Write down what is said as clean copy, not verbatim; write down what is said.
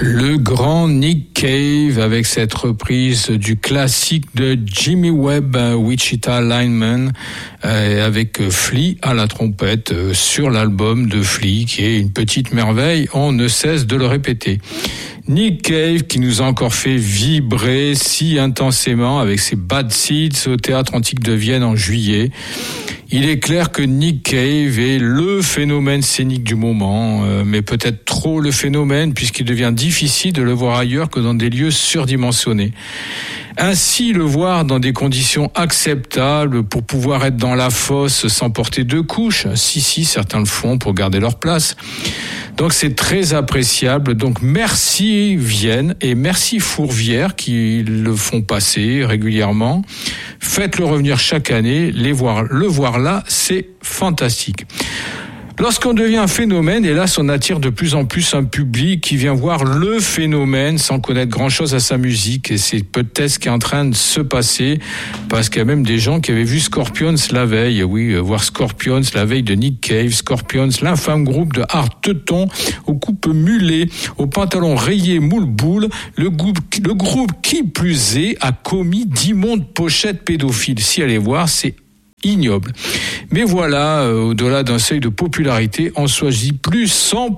Le grand Nick Cave avec cette reprise du classique de Jimmy Webb, Wichita Lineman, avec Flea à la trompette sur l'album de Flea, qui est une petite merveille, on ne cesse de le répéter. Nick Cave qui nous a encore fait vibrer si intensément avec ses Bad Seeds au Théâtre Antique de Vienne en juillet. Il est clair que Nick Cave est le phénomène scénique du moment, mais peut-être trop le phénomène puisqu'il devient difficile de le voir ailleurs que dans des lieux surdimensionnés. Ainsi, le voir dans des conditions acceptables pour pouvoir être dans la fosse sans porter deux couches, si, certains le font pour garder leur place. Donc c'est très appréciable. Donc merci Vienne et merci Fourvière qui le font passer régulièrement. Faites-le revenir chaque année, le voir là, c'est fantastique. Lorsqu'on devient un phénomène, hélas, on attire de plus en plus un public qui vient voir le phénomène sans connaître grand-chose à sa musique. Et c'est peut-être ce qui est en train de se passer, parce qu'il y a même des gens qui avaient vu Scorpions la veille. Oui, voir Scorpions la veille de Nick Cave. Scorpions, l'infâme groupe de hard teuton, aux coupes mulées, aux pantalons rayés moule-boule. Le groupe qui plus est a commis d'immondes pochettes pédophiles. Si allez voir, c'est ignoble. Mais voilà, au-delà d'un seuil de popularité, on choisit plus sans